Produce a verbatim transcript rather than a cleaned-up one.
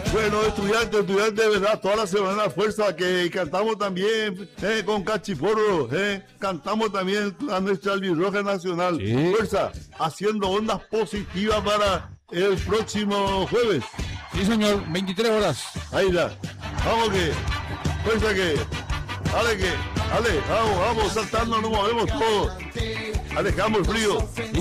Bueno, estudiantes, estudiantes, de verdad, toda la semana fuerza, que cantamos también eh, con Cachiporro, eh, cantamos también a nuestra albirroja nacional. Sí. Fuerza, haciendo ondas positivas para el próximo jueves. Sí, señor, veintitrés horas. Ahí está. Vamos que, fuerza que, dale que, dale, vamos, vamos, saltando, nos movemos todos. Alejamos el frío.